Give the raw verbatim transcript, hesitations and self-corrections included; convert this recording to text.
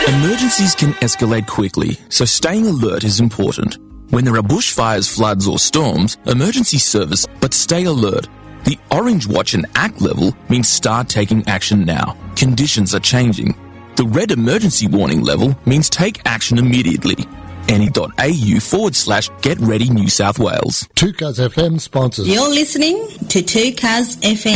Emergencies can escalate quickly, so staying alert is important. When there are bushfires, floods or storms, emergency service, but stay alert. The orange watch and act level means start taking action now. Conditions are changing. The red emergency warning level means take action immediately. Any.au forward slash get ready New South Wales. two Cuz F M sponsors. You're listening to two Cuz F M.